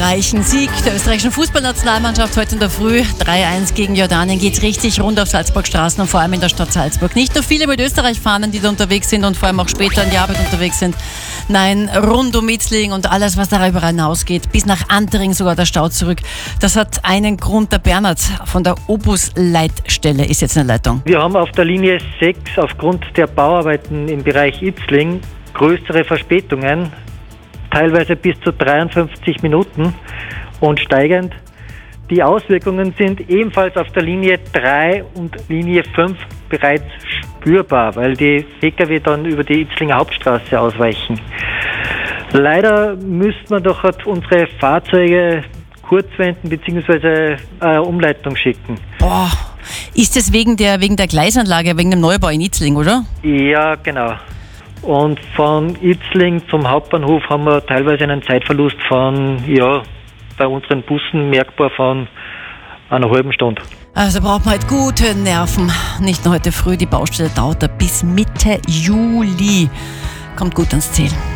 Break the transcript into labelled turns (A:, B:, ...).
A: glorreichen Sieg der österreichischen Fußballnationalmannschaft heute in der Früh. 3-1 gegen Jordanien geht's richtig rund auf Salzburgstraßen und vor allem in der Stadt Salzburg. Nicht nur viele mit Österreich-Fahnen, die da unterwegs sind und vor allem auch später in die Arbeit unterwegs sind. Nein, rund um Itzling und alles, was darüber hinausgeht, bis nach Antering sogar der Stau zurück. Das hat einen Grund. Der Bernhard von der Obus-Leitstelle ist jetzt in der Leitung.
B: Wir haben auf der Linie 6 aufgrund der Bauarbeiten im Bereich Itzling größere Verspätungen, teilweise bis zu 53 Minuten und steigend. Die Auswirkungen sind ebenfalls auf der Linie 3 und Linie 5 bereits spürbar, weil die Pkw dann über die Itzlinger Hauptstraße ausweichen. Leider müsste man doch unsere Fahrzeuge kurzwenden bzw. Umleitung schicken.
A: Boah, ist das wegen der Gleisanlage, wegen dem Neubau in Itzling, oder?
B: Ja, genau. Und von Itzling zum Hauptbahnhof haben wir teilweise einen Zeitverlust von, bei unseren Bussen merkbar von einer halben Stunde.
A: Also braucht man halt gute Nerven. Nicht nur heute früh, die Baustelle dauert bis Mitte Juli. Kommt gut ans Ziel.